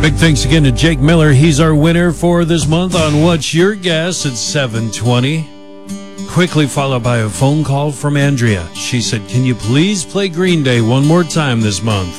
Big thanks again to Jake Miller. He's our winner for this month on What's Your Guess at 7:20. Quickly followed by a phone call from Andrea. She said, "Can you please play Green Day one more time this month?"